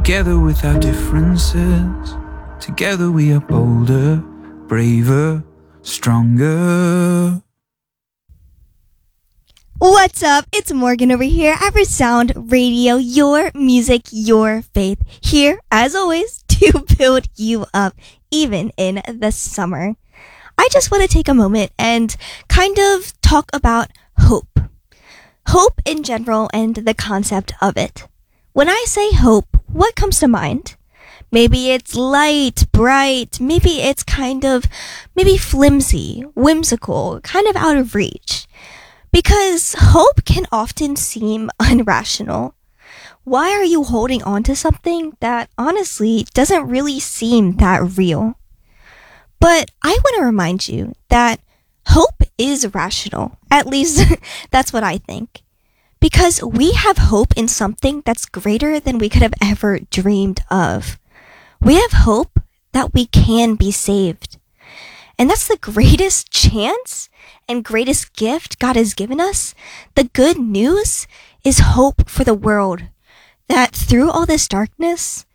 Together with our differences, together we are bolder, braver, stronger. What's up? It's Morgan over here at Sound Radio, your music, your faith. Here, as always, to build you up, even in the summer. I just want to take a moment and kind of talk about hope. Hope in general and the concept of it. When I say hope, what comes to mind? Maybe it's light, bright, maybe it's maybe flimsy, whimsical, kind of out of reach. Because hope can often seem irrational. Why are you holding on to something that honestly doesn't really seem that real? But I want to remind you that hope is rational. At least that's what I think. Because we have hope in something that's greater than we could have ever dreamed of. We have hope that we can be saved. And that's the greatest chance and greatest gift God has given us. The good news is hope for the world. That through all this darkness,